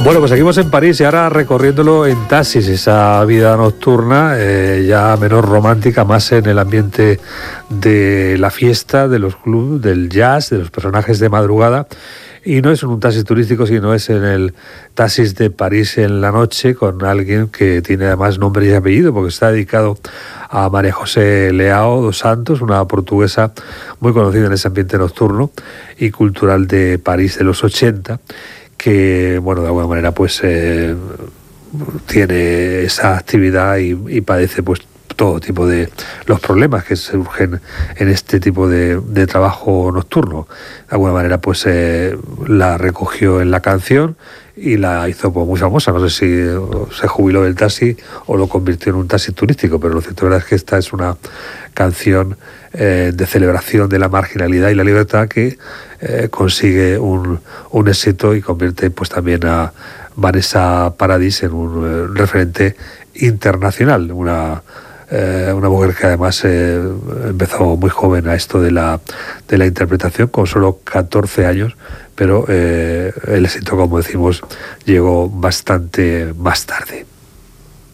Bueno, pues seguimos en París y ahora recorriéndolo en taxis, esa vida nocturna ya menos romántica, más en el ambiente de la fiesta, de los clubs, del jazz, de los personajes de madrugada. Y no es en un taxi turístico, sino es en el taxis de París en la noche, con alguien que tiene además nombre y apellido, porque está dedicado a María José Leao dos Santos, una portuguesa muy conocida en ese ambiente nocturno y cultural de París de los 80, que, bueno, de alguna manera pues tiene esa actividad y padece pues todo tipo de los problemas que surgen en este tipo de trabajo nocturno. De alguna manera pues la recogió en la canción y la hizo pues muy famosa. No sé si se jubiló del taxi o lo convirtió en un taxi turístico, pero lo cierto es que esta es una canción de celebración de la marginalidad y la libertad que consigue un éxito y convierte pues también a Vanessa Paradis en un referente internacional, una mujer que además empezó muy joven a esto de la interpretación, con solo 14 años, pero el éxito, como decimos, llegó bastante más tarde.